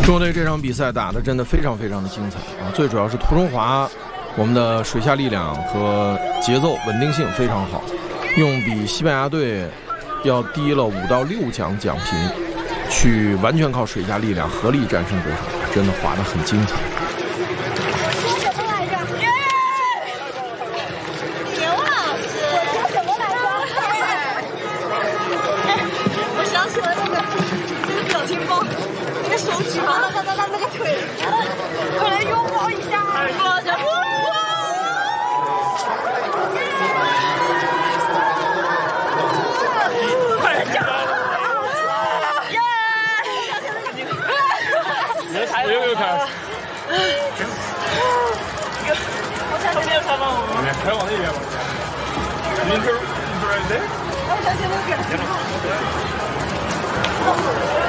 中国队这场比赛打得真的非常非常的精彩啊！最主要是涂中华，我们的水下力量和节奏稳定性非常好，用比西班牙队要低了5到6奖奖评，去完全靠水下力量合力战胜对手，真的滑得很精彩。 那个腿，快来拥抱一下！快点！耶！又开始。我这边看吗？还往那边吗？Inter right there. 我小心点。